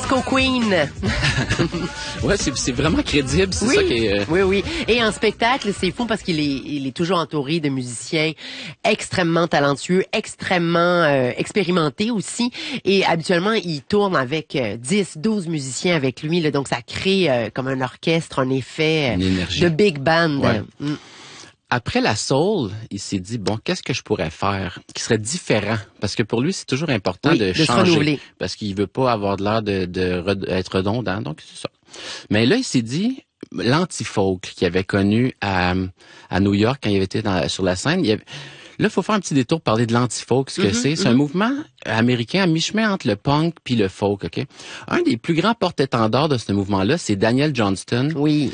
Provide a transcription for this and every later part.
Disco Queen. Ouais, c'est vraiment crédible, c'est Oui, ça qui est... oui. Et en spectacle, c'est fou parce il est toujours entouré de musiciens extrêmement talentueux, extrêmement expérimentés aussi. Et habituellement, il tourne avec 10, 12 musiciens avec lui. Là, donc, ça crée comme un orchestre, un effet Une énergie. de big band. Ouais. Après la soul, il s'est dit, bon, qu'est-ce que je pourrais faire qui serait différent? Parce que pour lui, c'est toujours important de se changer. renouveler. Parce qu'il veut pas avoir de l'air être redondant. Donc, c'est ça. Mais là, il s'est dit, l'anti-folk qu'il avait connu à New York quand il avait été sur la scène, là, il faut faire un petit détour pour parler de l'anti-folk, ce que c'est. C'est un mouvement américain à mi-chemin entre le punk puis le folk, OK? Un des plus grands porte-étendards de ce mouvement-là, c'est Daniel Johnston. Oui.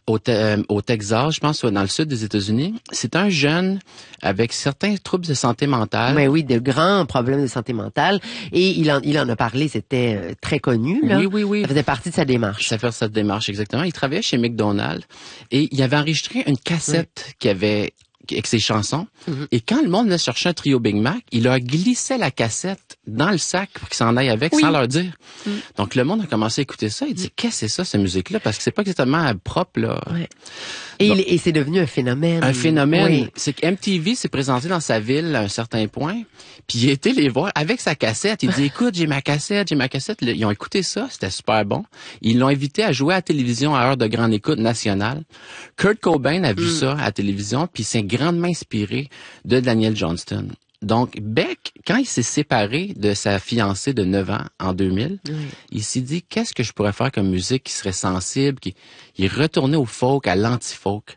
Au Texas, je pense, dans le sud des États-Unis. C'est un jeune avec certains troubles de santé mentale. Mais oui, de grands problèmes de santé mentale. Et il en a parlé, c'était très connu. Là. Oui. Ça faisait partie de sa démarche. Ça fait cette démarche, exactement. Il travaillait chez McDonald's et il avait enregistré une cassette avec ses chansons. Et quand le monde venait chercher un trio Big Mac, il leur glissait la cassette dans le sac pour qu'ils s'en aillent avec sans leur dire. Donc le monde a commencé à écouter ça. Il dit, qu'est-ce que c'est ça, cette musique-là? Parce que c'est pas exactement propre, là. Ouais. Et c'est devenu un phénomène. Un phénomène. Oui. C'est que MTV s'est présenté dans sa ville à un certain point, puis il a été les voir avec sa cassette. Il dit, écoute, j'ai ma cassette. Ils ont écouté ça, c'était super bon. Ils l'ont invité à jouer à la télévision à heure de grande écoute nationale. Kurt Cobain a vu ça à la télévision, puis s'est grandement inspiré de Daniel Johnston. Donc, Beck, quand il s'est séparé de sa fiancée de 9 ans en 2000, il s'est dit, qu'est-ce que je pourrais faire comme musique qui serait sensible, qui est retourné au folk, à l'anti-folk.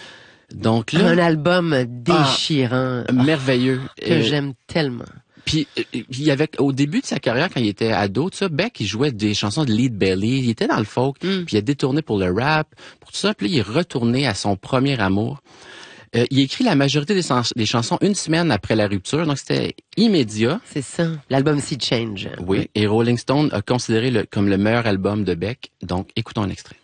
Donc là... Un album déchirant. Merveilleux. Que j'aime tellement. Puis, il y avait, au début de sa carrière, quand il était ado, Beck, il jouait des chansons de Lead Belly, il était dans le folk, puis il a détourné pour le rap, pour tout ça, puis là, il est retourné à son premier amour. Il a écrit la majorité des chansons une semaine après la rupture, donc c'était immédiat. C'est ça, l'album Sea Change. Oui, et Rolling Stone a considéré comme le meilleur album de Beck, donc écoutons un extrait.